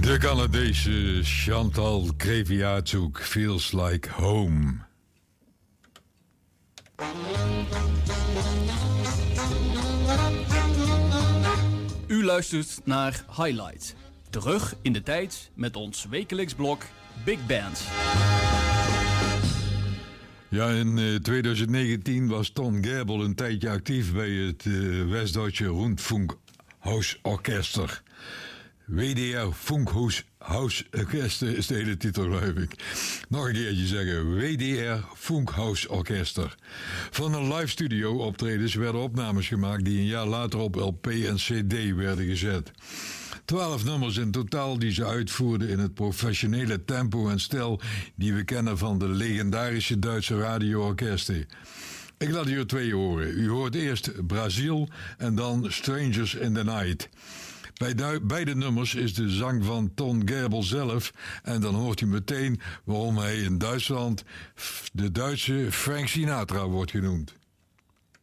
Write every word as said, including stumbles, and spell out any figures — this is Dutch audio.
De Canadese Chantal Kreviatsuk, Feels Like Home. U luistert naar Highlight. Terug in de tijd met ons wekelijks blok Big Band. Ja, in uh, twintig negentien was Ton Gerbel een tijdje actief bij het uh, West-Duitse Rundfunkhausorchester. W D R Funkhausorchester is de hele titel, geloof ik. Nog een keertje zeggen. W D R Funkhausorchester. Van een live studio optredens werden opnames gemaakt die een jaar later op L P en C D werden gezet. Twaalf nummers in totaal die ze uitvoerden in het professionele tempo en stijl die we kennen van de legendarische Duitse radioorkesten. Ik laat u er twee horen. U hoort eerst Brazil en dan Strangers in the Night. Bij du- beide nummers is de zang van Ton Gerbel zelf en dan hoort u meteen waarom hij in Duitsland de Duitse Frank Sinatra wordt genoemd.